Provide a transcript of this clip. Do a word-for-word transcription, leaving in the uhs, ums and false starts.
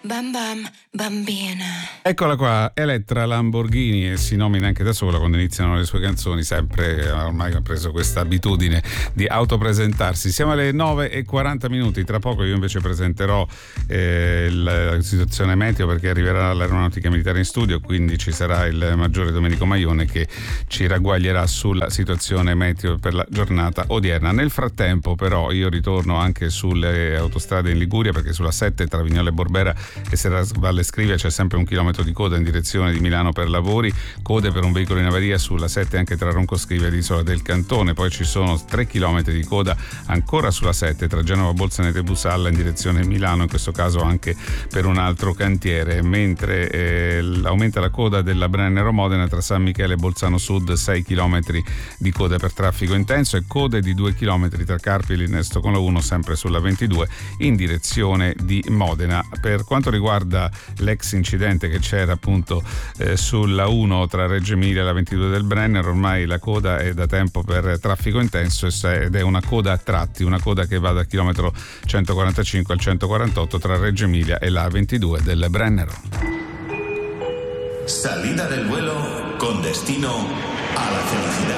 Bam bam, bambina. Eccola qua, Elettra Lamborghini, e si nomina anche da sola quando iniziano le sue canzoni, sempre ormai ha preso questa abitudine di autopresentarsi. Siamo alle nove e quaranta minuti, tra poco io invece presenterò eh, la situazione meteo, perché arriverà l'aeronautica militare in studio, quindi ci sarà il maggiore Domenico Maione che ci ragguaglierà sulla situazione meteo per la giornata odierna. Nel frattempo però io ritorno anche sulle autostrade in Liguria, perché sulla sette tra Vignola e Borbera e Serravalle Scrivia c'è sempre un chilometro di coda in direzione di Milano per lavori, code per un veicolo in avaria sulla sette anche tra Ronco Scrivia ed Isola del Cantone. Poi ci sono tre chilometri di coda ancora sulla sette tra Genova Bolzaneto e Busalla in direzione Milano, in questo caso anche per un altro cantiere, mentre eh, aumenta la coda della Brennero Modena tra San Michele e Bolzano Sud, sei chilometri di coda per traffico intenso, e code di due chilometri tra Carpi e Linnesto con la uno sempre sulla ventidue in direzione di Modena. Per quanto riguarda l'ex incidente che c'era appunto eh, sulla uno tra Reggio Emilia e la ventidue del Brenner, ormai la coda è da tempo per traffico intenso ed è una coda a tratti, una coda che va dal chilometro centoquarantacinque al centoquarantotto tra Reggio Emilia e la ventidue del Brennero. Salida del vuelo con destino a la felicidad.